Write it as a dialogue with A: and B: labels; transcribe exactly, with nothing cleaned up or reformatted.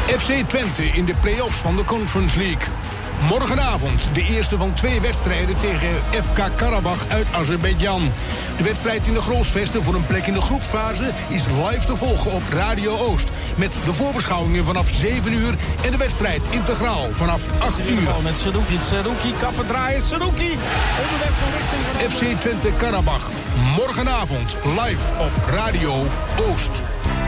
A: F C Twente in de play-offs van de Conference League. Morgenavond de eerste van twee wedstrijden tegen F K Karabach uit Azerbeidzjan. De wedstrijd in de Grolsvesten voor een plek in de groepsfase is live te volgen op Radio Oost. Met de voorbeschouwingen vanaf zeven uur en de wedstrijd integraal vanaf acht uur.
B: Met Saruki, Saruki, kappen draaien, Saruki. Onderweg van richting van...
A: F C Twente Karabach. Morgenavond live op Radio Oost.